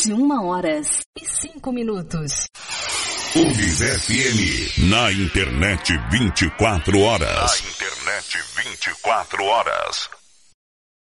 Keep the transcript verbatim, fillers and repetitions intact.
vinte e uma horas e cinco minutos. Unis F M, na internet vinte e quatro horas. Na internet vinte e quatro horas.